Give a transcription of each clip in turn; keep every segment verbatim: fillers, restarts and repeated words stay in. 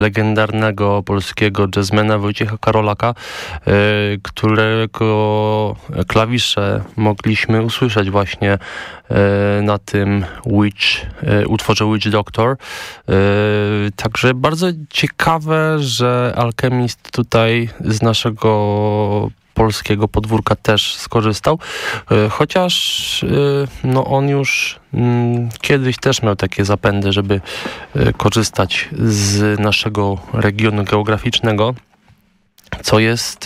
legendarnego polskiego jazzmana Wojciecha Karolaka, którego klawisze mogliśmy usłyszeć właśnie na tym Witch, utworze Witch Doctor. Także bardzo ciekawe, że Alchemist tutaj z naszego polskiego podwórka też skorzystał, chociaż no on już kiedyś też miał takie zapędy, żeby korzystać z naszego regionu geograficznego, co jest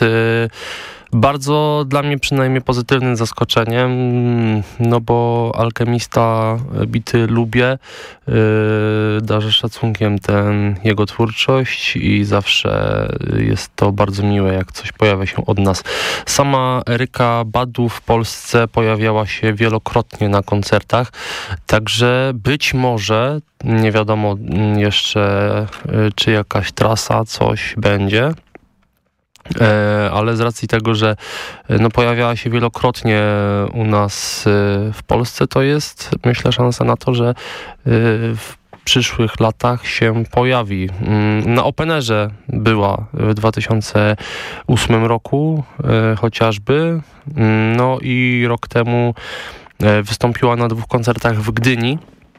bardzo dla mnie przynajmniej pozytywnym zaskoczeniem, no bo Alchemista bity lubię, yy, darzę szacunkiem ten jego twórczość i zawsze jest to bardzo miłe, jak coś pojawia się od nas. Sama Eryka Badu w Polsce pojawiała się wielokrotnie na koncertach, także być może, nie wiadomo jeszcze, czy jakaś trasa, coś będzie, ale z racji tego, że no, pojawiała się wielokrotnie u nas w Polsce, to jest, myślę, szansa na to, że w przyszłych latach się pojawi. Na Openerze była w dwa tysiące ósmym roku chociażby, no i rok temu wystąpiła na dwóch koncertach w Gdyni.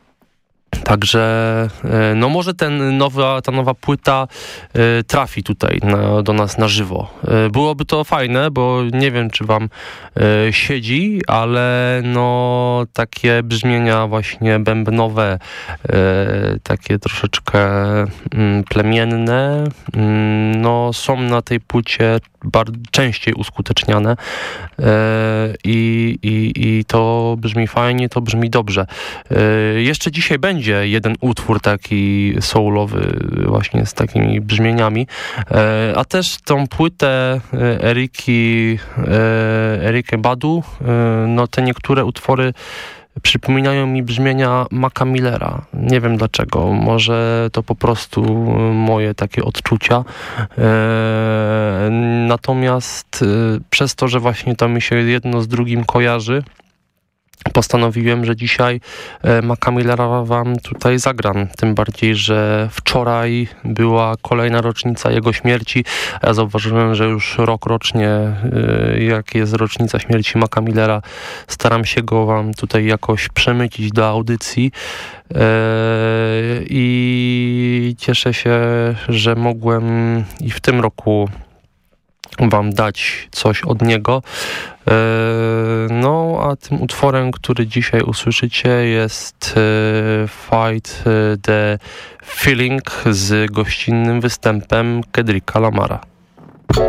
Także no może ten nowa, ta nowa płyta y, trafi tutaj na, do nas na żywo. Y, byłoby to fajne, bo nie wiem, czy wam y, siedzi, ale no takie brzmienia właśnie bębnowe, y, takie troszeczkę y, plemienne, y, no są na tej płycie bardzo częściej uskuteczniane y, i, i to brzmi fajnie, to brzmi dobrze. Y, jeszcze dzisiaj będzie jeden utwór taki soulowy właśnie z takimi brzmieniami, a też tą płytę Eryki Erykę Badu, no te niektóre utwory przypominają mi brzmienia Maca Millera. Nie wiem dlaczego. Może to po prostu moje takie odczucia. Natomiast przez to, że właśnie to mi się jedno z drugim kojarzy, postanowiłem, że dzisiaj Maca Millera wam tutaj zagram. Tym bardziej, że wczoraj była kolejna rocznica jego śmierci. Ja zauważyłem, że już rok rocznie, jak jest rocznica śmierci Maca Millera, staram się go wam tutaj jakoś przemycić do audycji. I cieszę się, że mogłem i w tym roku wam dać coś od niego. No, a tym utworem, który dzisiaj usłyszycie, jest Fight the Feeling z gościnnym występem Kendricka Lamara.